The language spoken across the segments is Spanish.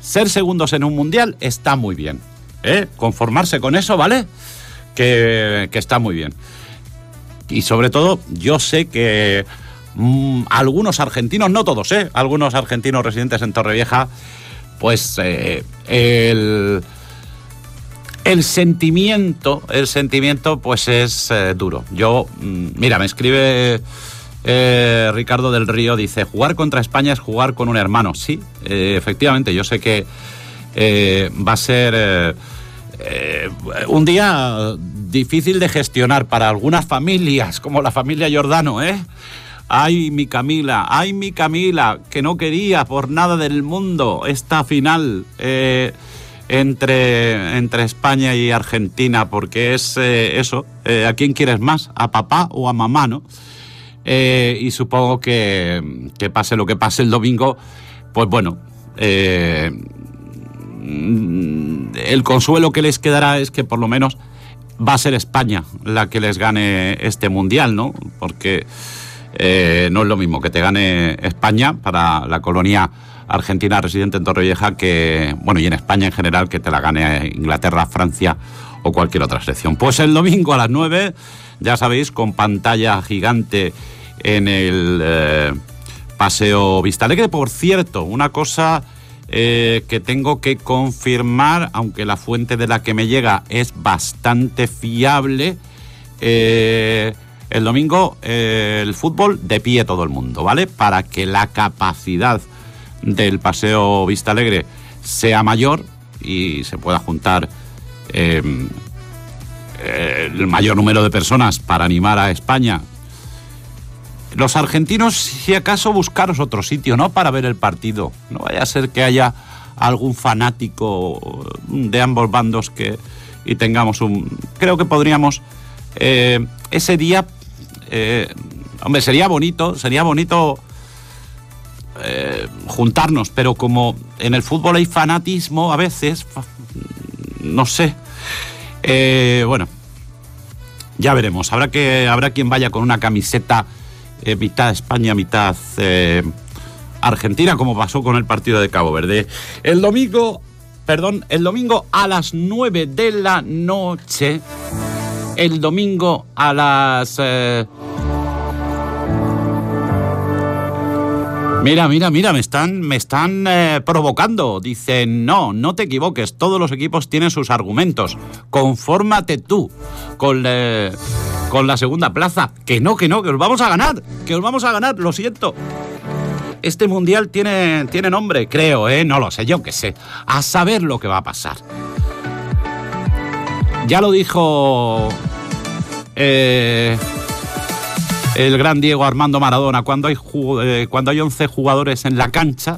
ser segundos en un mundial está muy bien, conformarse con eso, ¿vale? Que está muy bien. Y sobre todo, yo sé que algunos argentinos, no todos, algunos argentinos residentes en Torrevieja, pues el sentimiento pues es duro. Yo, mira, me escribe Ricardo del Río, dice, jugar contra España es jugar con un hermano. Sí, efectivamente, yo sé que va a ser un día difícil de gestionar para algunas familias, como la familia Giordano, Ay, mi Camila, que no quería por nada del mundo esta final entre España y Argentina, porque es eso, ¿a quién quieres más? ¿A papá o a mamá, no? Y supongo que pase lo que pase el domingo, pues bueno, el consuelo que les quedará es que por lo menos va a ser España la que les gane este mundial, ¿no? Porque no es lo mismo que te gane España para la colonia argentina residente en Torrevieja que, bueno, y en España en general, que te la gane Inglaterra, Francia o cualquier otra selección. Pues el domingo a las 9, ya sabéis, con pantalla gigante en el Paseo Vistalegre. Por cierto, una cosa que tengo que confirmar, aunque la fuente de la que me llega es bastante fiable, el domingo el fútbol de pie todo el mundo, ¿vale? Para que la capacidad del Paseo Vistalegre sea mayor y se pueda juntar el mayor número de personas para animar a España. Los argentinos, si acaso, buscaros otro sitio, ¿no? Para ver el partido. No vaya a ser que haya algún fanático de ambos bandos y tengamos creo que podríamos ese día, hombre, sería bonito juntarnos, pero como en el fútbol hay fanatismo a veces, no sé, bueno, ya veremos. Habrá quien vaya con una camiseta mitad España, mitad Argentina, como pasó con el partido de Cabo Verde. El domingo a las 9 de la noche, el domingo a las... Mira, me están provocando. Dicen, no te equivoques, todos los equipos tienen sus argumentos. Confórmate tú con la segunda plaza. Que os vamos a ganar, lo siento. Este mundial tiene nombre, creo, no lo sé, yo qué sé. A saber lo que va a pasar. Ya lo dijo el gran Diego Armando Maradona, cuando hay 11 jugadores en la cancha,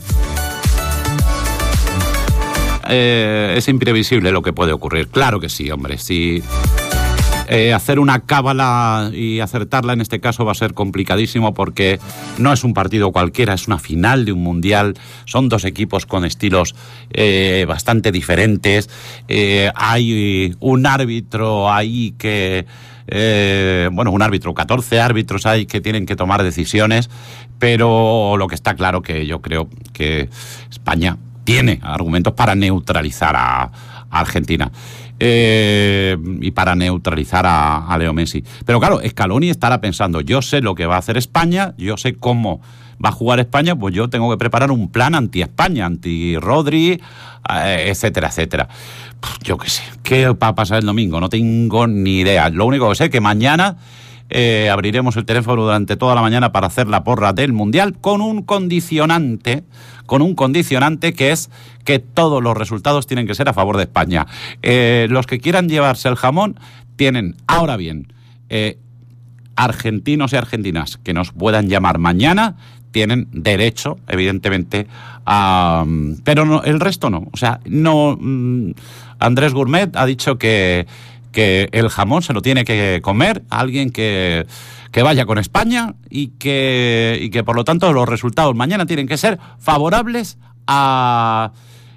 es imprevisible lo que puede ocurrir. Claro que sí, hombre, sí. Hacer una cábala y acertarla en este caso va a ser complicadísimo, porque no es un partido cualquiera, es una final de un mundial, son dos equipos con estilos bastante diferentes, hay un árbitro ahí que... un árbitro, 14 árbitros hay que tienen que tomar decisiones, pero lo que está claro que yo creo que España tiene argumentos para neutralizar a Argentina y para neutralizar a Leo Messi. Pero claro, Scaloni estará pensando, yo sé lo que va a hacer España, yo sé cómo va a jugar España, pues yo tengo que preparar un plan anti-España, anti-Rodri, etcétera, etcétera. Yo qué sé, ¿qué va a pasar el domingo? No tengo ni idea. Lo único que sé es que mañana abriremos el teléfono durante toda la mañana para hacer la porra del Mundial con un condicionante que es que todos los resultados tienen que ser a favor de España. Los que quieran llevarse el jamón tienen, ahora bien, argentinos y argentinas que nos puedan llamar mañana, tienen derecho, evidentemente, a... Pero no, el resto no. O sea, no... Andrés Gourmet ha dicho que el jamón se lo tiene que comer alguien que vaya con España y que por lo tanto los resultados mañana tienen que ser favorables a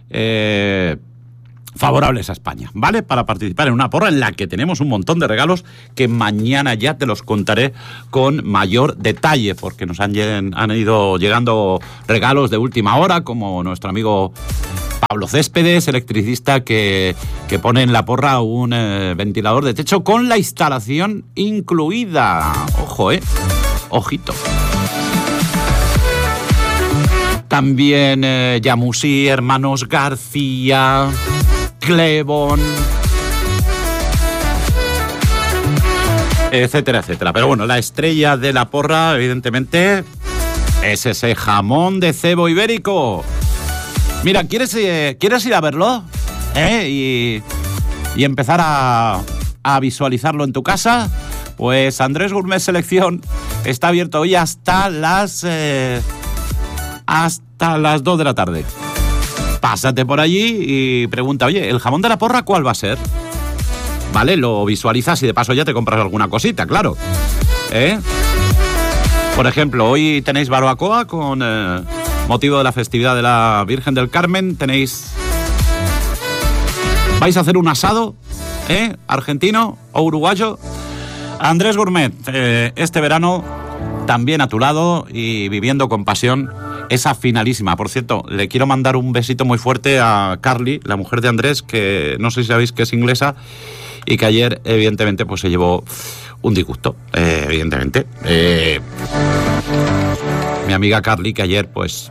España, ¿vale? Para participar en una porra en la que tenemos un montón de regalos que mañana ya te los contaré con mayor detalle, porque nos han ido llegando regalos de última hora, como nuestro amigo Pablo Céspedes, electricista que pone en la porra un ventilador de techo con la instalación incluida. Ojo, ojito. También Yamusí, hermanos García, Clebón, etcétera, etcétera. Pero bueno, la estrella de la porra, evidentemente, es ese jamón de cebo ibérico. Mira, ¿quieres ir a verlo? Y empezar a visualizarlo en tu casa. Pues Andrés Gourmet Selección está abierto hoy hasta las 2 de la tarde. Pásate por allí y pregunta, oye, ¿el jamón de la porra cuál va a ser? Vale, lo visualizas y de paso ya te compras alguna cosita, claro. Por ejemplo, hoy tenéis barbacoa con motivo de la festividad de la Virgen del Carmen. ¿Vais a hacer un asado? ¿Argentino o uruguayo? Andrés Gourmet, este verano también a tu lado y viviendo con pasión esa finalísima. Por cierto, le quiero mandar un besito muy fuerte a Carly, la mujer de Andrés, que no sé si sabéis que es inglesa y que ayer, evidentemente, pues se llevó un disgusto, evidentemente. Mi amiga Carly, que ayer, pues,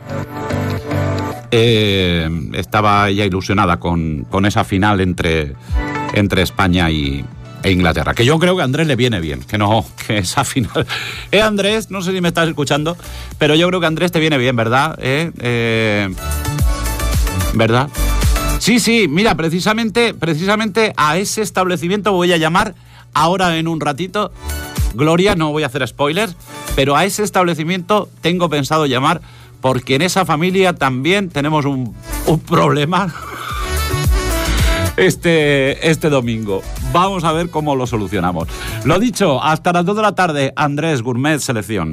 estaba ella ilusionada con esa final entre España e Inglaterra, que yo creo que a Andrés le viene bien, que esa final... Andrés, no sé si me estás escuchando, pero yo creo que a Andrés te viene bien, ¿verdad? ¿Verdad? Sí, mira, precisamente a ese establecimiento voy a llamar ahora en un ratito. Gloria, no voy a hacer spoilers, pero a ese establecimiento tengo pensado llamar porque en esa familia también tenemos un problema este domingo. Vamos a ver cómo lo solucionamos. Lo dicho, hasta las 2 de la tarde, Andrés Gourmet Selección.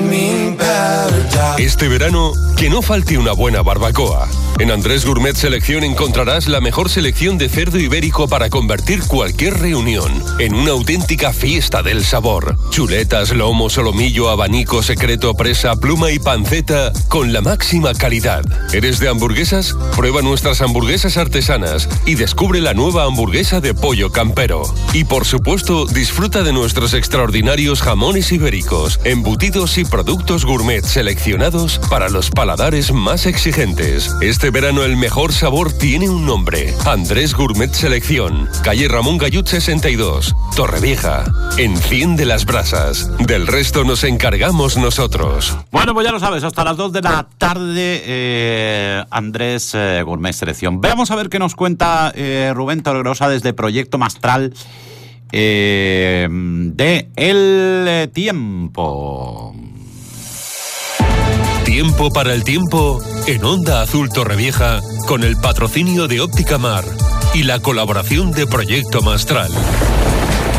Este verano, que no falte una buena barbacoa. En Andrés Gourmet Selección encontrarás la mejor selección de cerdo ibérico para convertir cualquier reunión en una auténtica fiesta del sabor. Chuletas, lomo, solomillo, abanico, secreto, presa, pluma y panceta con la máxima calidad. ¿Eres de hamburguesas? Prueba nuestras hamburguesas artesanas y descubre la nueva hamburguesa de pollo campero. Y por supuesto, disfruta de nuestros extraordinarios jamones ibéricos, embutidos y productos gourmet seleccionados para los paladares más exigentes. Este verano el mejor sabor tiene un nombre: Andrés Gourmet Selección, calle Ramón Gallut 62, Torrevieja. Enciende las brasas. Del resto nos encargamos nosotros. Bueno, pues ya lo sabes, hasta las 2 de la tarde, Andrés Gourmet Selección. Veamos a ver qué nos cuenta Rubén Torregrosa desde Proyecto Mastral de El Tiempo. Tiempo para el tiempo en Onda Azul Torrevieja, con el patrocinio de Óptica Mar y la colaboración de Proyecto Mastral.